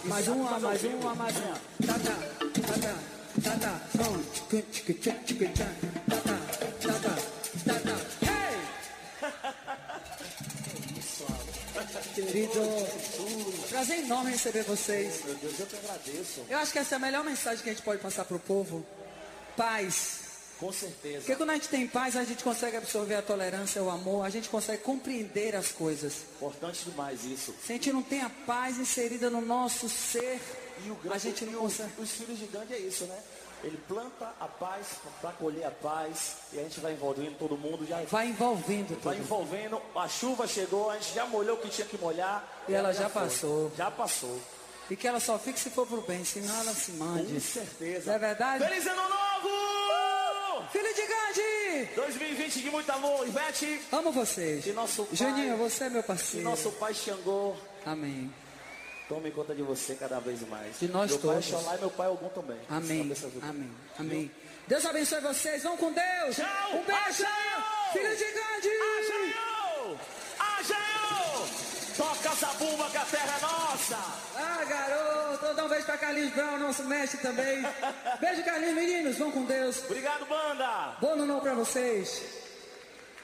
Mais uma. Tata. Hey! Querido, prazer enorme receber vocês. Meu Deus, eu que agradeço. Eu acho que essa é a melhor mensagem que a gente pode passar pro povo. Paz. Com certeza. Porque quando a gente tem paz, a gente consegue absorver a tolerância, o amor, a gente consegue compreender as coisas. Importante demais isso. Se a gente não tem a paz inserida no nosso ser, a gente não consegue. Os filhos de Gandhi é isso, né? Ele planta a paz para colher a paz. E a gente vai envolvendo todo mundo. Vai envolvendo Vai envolvendo. A chuva chegou, a gente já molhou o que tinha que molhar. E ela já passou. Já passou. E que ela só fique se for pro bem, senão ela se mande. Com certeza. Não é verdade? Feliz ano novo! Filho de Gandhi! 2020 de muito amor, Ivete. Amo vocês. E nosso pai, Juninho, você é meu e parceiro. nosso pai Xangô. Amém. Tome conta de você cada vez mais. De nós meu todos. Meu pai é Xolá e meu pai é Ogum também. Amém. Amém. Deus abençoe vocês. Vão com Deus. Tchau. Um beijo. Ajaio. Filho de Gandhi. Ajaio. Toca essa bumba que a terra é nossa. Ah, garoto. Vou dar um beijo pra Carlinhos Brown, nosso mestre também. Beijo, Carlinhos. Meninos, vão com Deus. Obrigado, banda. Bom ano novo pra vocês.